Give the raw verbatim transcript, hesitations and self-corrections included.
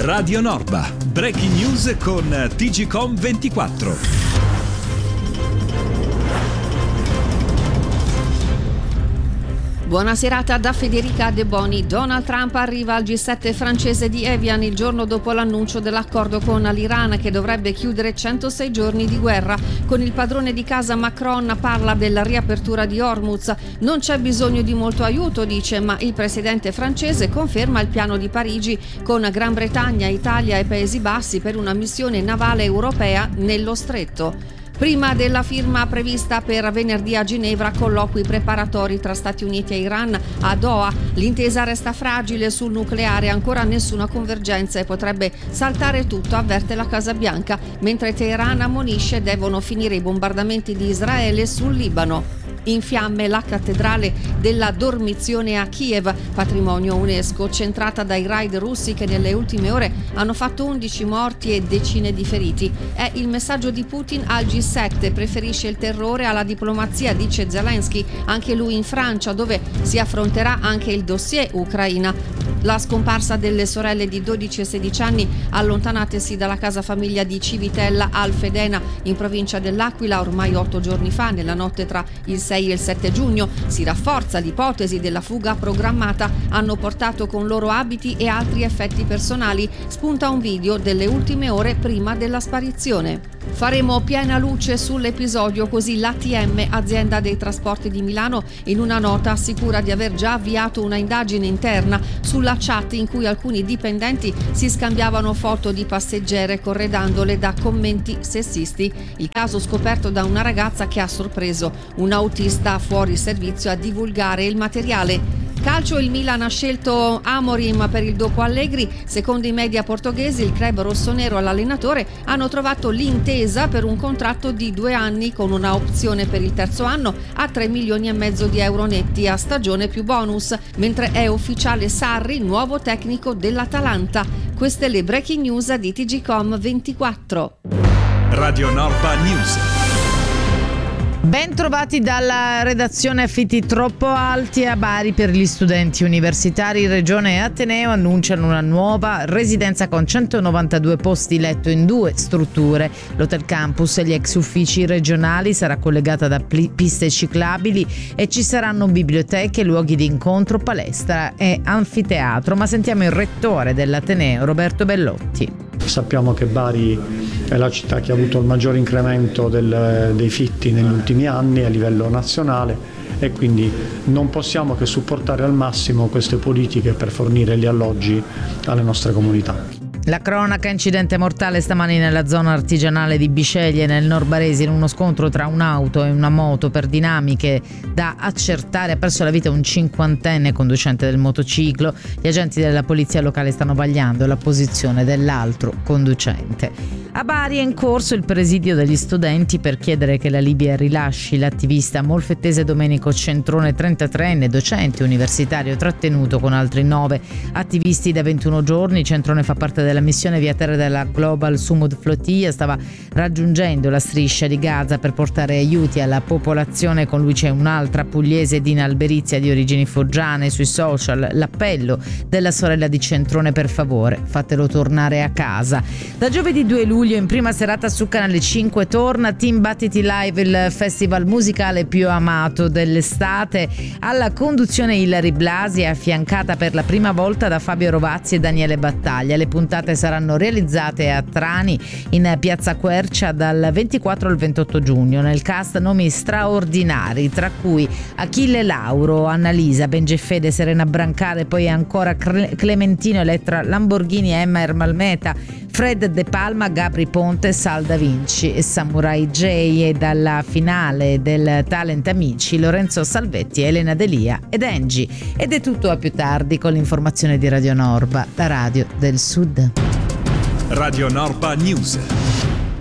Radio Norba. Breaking news con T G Com ventiquattro. Buona serata da Federica De Boni. Donald Trump arriva al G sette francese di Evian il giorno dopo l'annuncio dell'accordo con l'Iran che dovrebbe chiudere centosei giorni di guerra. Con il padrone di casa Macron parla della riapertura di Hormuz. Non c'è bisogno di molto aiuto, dice, ma il presidente francese conferma il piano di Parigi con Gran Bretagna, Italia e Paesi Bassi per una missione navale europea nello stretto. Prima della firma prevista per venerdì a Ginevra, colloqui preparatori tra Stati Uniti e Iran a Doha. L'intesa resta fragile sul nucleare, ancora nessuna convergenza e potrebbe saltare tutto, avverte la Casa Bianca, mentre Teheran ammonisce devono finire i bombardamenti di Israele sul Libano. In fiamme la cattedrale della Dormizione a Kiev, patrimonio UNESCO, centrata dai raid russi che nelle ultime ore hanno fatto undici morti e decine di feriti. È il messaggio di Putin al G sette, preferisce il terrore alla diplomazia, dice Zelensky, anche lui in Francia, dove si affronterà anche il dossier Ucraina. La scomparsa delle sorelle di dodici e sedici anni allontanatesi dalla casa famiglia di Civitella al Fedena in provincia dell'Aquila ormai otto giorni fa, nella notte tra il sei e il sette giugno. Si rafforza l'ipotesi della fuga programmata, hanno portato con loro abiti e altri effetti personali. Spunta un video delle ultime ore prima della sparizione. Faremo piena luce sull'episodio, così l'A T M, azienda dei trasporti di Milano, in una nota assicura di aver già avviato una indagine interna sulla chat in cui alcuni dipendenti si scambiavano foto di passeggere corredandole da commenti sessisti. Il caso scoperto da una ragazza che ha sorpreso un autista fuori servizio a divulgare il materiale. Calcio, il Milan ha scelto Amorim per il dopo Allegri. Secondo i media portoghesi, il club rossonero e l'allenatore hanno trovato l'intesa per un contratto di due anni con una opzione per il terzo anno a tre milioni e mezzo di euro netti a stagione più bonus, mentre è ufficiale Sarri, nuovo tecnico dell'Atalanta. Queste le breaking news di T G Com ventiquattro. Radio Norba News. Ben trovati dalla redazione. Affitti troppo alti a Bari per gli studenti universitari. Regione e Ateneo annunciano una nuova residenza con centonovantadue posti letto in due strutture. L'Hotel Campus e gli ex uffici regionali sarà collegata da pl- piste ciclabili e ci saranno biblioteche, luoghi di incontro, palestra e anfiteatro. Ma sentiamo il rettore dell'Ateneo, Roberto Bellotti. Sappiamo che Bari è la città che ha avuto il maggior incremento del, dei fitti negli ultimi anni a livello nazionale e quindi non possiamo che supportare al massimo queste politiche per fornire gli alloggi alle nostre comunità. La cronaca: incidente mortale stamani nella zona artigianale di Bisceglie nel Nord Barese in uno scontro tra un'auto e una moto per dinamiche da accertare. Ha perso la vita un cinquantenne conducente del motociclo. Gli agenti della polizia locale stanno vagliando la posizione dell'altro conducente. A Bari è in corso il presidio degli studenti per chiedere che la Libia rilasci l'attivista molfettese Domenico Centrone, trentatreenne, docente universitario trattenuto con altri nove attivisti da ventuno giorni. Centrone fa parte della missione via terra della Global Sumud Flotilla, stava raggiungendo la striscia di Gaza per portare aiuti alla popolazione. Con lui c'è un'altra pugliese, Dina Alberizia, di origini foggiane. Sui social l'appello della sorella di Centrone: per favore fatelo tornare a casa. Da giovedì due luglio in prima serata su Canale cinque torna Team Battiti Live, il festival musicale più amato dell'estate. Alla conduzione Ilari Blasi, affiancata per la prima volta da Fabio Rovazzi e Daniele Battaglia. Le puntate saranno realizzate a Trani, in piazza Quercia, dal ventiquattro al ventotto giugno. Nel cast nomi straordinari, tra cui Achille Lauro, Annalisa, Bengefede, Serena Brancale, poi ancora Clementino, Elettra Lamborghini, Emma Ermalmeta, Fred De Palma, Gabri Ponte, Sal Da Vinci e Samurai J. E dalla finale del Talent Amici, Lorenzo Salvetti, Elena Delia ed Angie. Ed è tutto, a più tardi con l'informazione di Radio Norba, la radio del Sud. Radio Norba News.